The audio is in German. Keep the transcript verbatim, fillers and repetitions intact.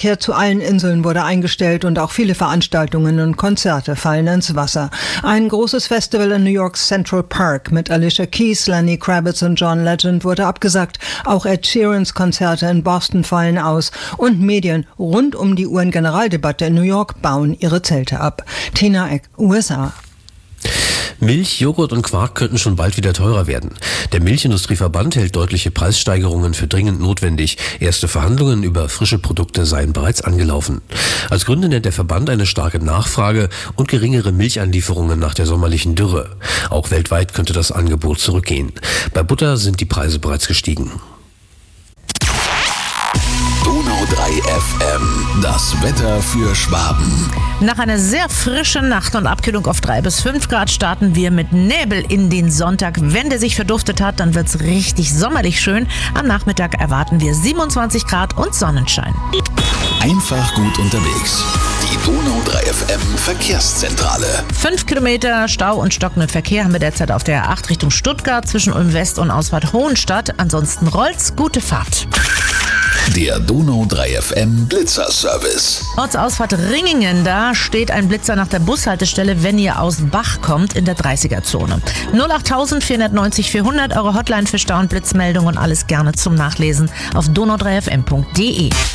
Verkehr zu allen Inseln wurde eingestellt und auch viele Veranstaltungen und Konzerte fallen ins Wasser. Ein großes Festival in New Yorks Central Park mit Alicia Keys, Lenny Kravitz und John Legend wurde abgesagt. Auch Ed Sheerans Konzerte in Boston fallen aus. Und Medien rund um die U N-Generaldebatte in New York bauen ihre Zelte ab. Tina Eck, U S A. Milch, Joghurt und Quark könnten schon bald wieder teurer werden. Der Milchindustrieverband hält deutliche Preissteigerungen für dringend notwendig. Erste Verhandlungen über frische Produkte seien bereits angelaufen. Als Gründe nennt der Verband eine starke Nachfrage und geringere Milcheinlieferungen nach der sommerlichen Dürre. Auch weltweit könnte das Angebot zurückgehen. Bei Butter sind die Preise bereits gestiegen. Donau drei F M, das Wetter für Schwaben. Nach einer sehr frischen Nacht und Abkühlung auf drei bis fünf Grad starten wir mit Nebel in den Sonntag. Wenn der sich verduftet hat, dann wird's richtig sommerlich schön. Am Nachmittag erwarten wir siebenundzwanzig Grad und Sonnenschein. Einfach gut unterwegs. Die Donau drei F M Verkehrszentrale. Fünf Kilometer Stau und stockenden Verkehr haben wir derzeit auf der A acht Richtung Stuttgart zwischen Ulm West und Ausfahrt Hohenstadt. Ansonsten rollt's, gute Fahrt. Der Donau drei F M Blitzerservice. Ortsausfahrt Ringingen, da steht ein Blitzer nach der Bushaltestelle, wenn ihr aus Bach kommt, in der dreißiger-Zone. null acht vier neun null vierhundert, eure Hotline für Stau- und Blitzmeldungen und alles gerne zum Nachlesen auf donau drei f m punkt d e.